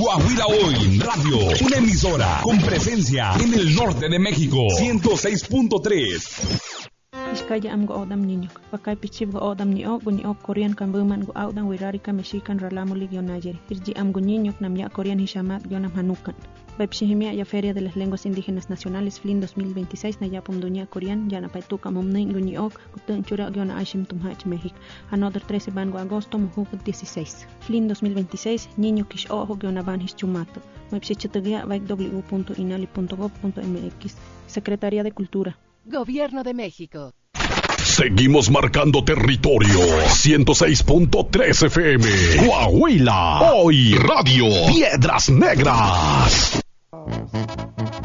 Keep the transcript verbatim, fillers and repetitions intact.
Coahuila Hoy Radio, una emisora con presencia en el norte de México. ciento seis punto tres. Iskaya am go odam niño. Pakay pichib go odam ni o guni o Korean kan buman go audan wirari ka mexican ralamo ligio nayer. Irji am go niño nam ya Korean hishamat gionam hanukan. Bepshihimia ya Feria de las Lenguas Indígenas Nacionales F L I N dos mil veintiséis na yapum dunia Korean ya na paituka momnin guni o kutun chura giona ashim tumhach México. Another trece van go agosto mujuk dieciséis. F L I N dos mil veintiséis niño kish ojo giona van hischumato. Mepshichitugia vaik w punto inali punto gov punto m x. Secretaría de Cultura. Gobierno de México. Seguimos marcando territorio. ciento seis punto tres F M. Coahuila Hoy Radio. Piedras Negras.